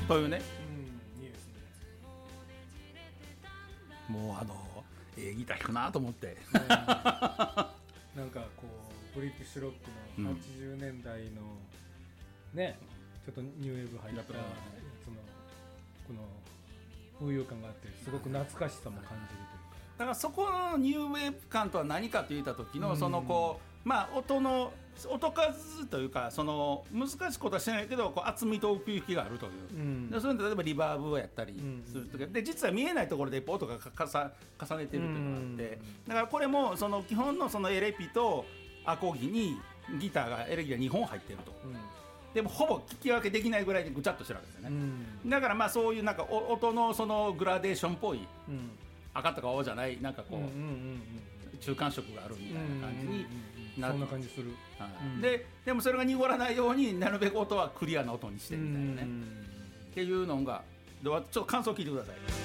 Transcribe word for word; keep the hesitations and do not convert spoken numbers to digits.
というね、 うん、いいですね。 もうあのええギター弾くなと思って、 うん、なんかこうブリティッシュロックのはちじゅうねんだいの、うん、ね、ちょっとニューウェーブ入ったやつのこの浮遊感があってすごく懐かしさも感じるというか、 だからそこのニューウェーブ感とは何かといった時の、うん、そのこうまあ音の音数というか、その難しいことはしてないけどこう厚みと奥行きがあるという、うん、でそれで例えばリバーブをやったりするとき、うん、で実は見えないところで音がかさ重ねてるというのがあって、だからこれもその基本のそのエレピとアコギにギターがエレギがにほん入ってると、うん、でもほぼ聞き分けできないぐらいでぐちゃっとしてるわけですよね、うん、だからまあそういうなんか音のそのグラデーションっぽい、うん、赤とか青じゃないなんかこう、うんうんうんうん、中間色があるみたいな感じになる、 そんな感じする、 はい、で, でもそれが濁らないようになるべく音はクリアな音にしてみたいなね、っていうのがちょっと感想を聞いてください。